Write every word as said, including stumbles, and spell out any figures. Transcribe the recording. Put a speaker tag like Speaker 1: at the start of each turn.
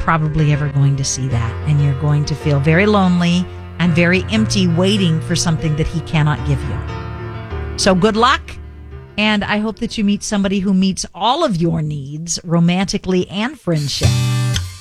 Speaker 1: probably ever going to see that. And you're going to feel very lonely and very empty waiting for something that he cannot give you. So good luck. And I hope that you meet somebody who meets all of your needs romantically and friendship.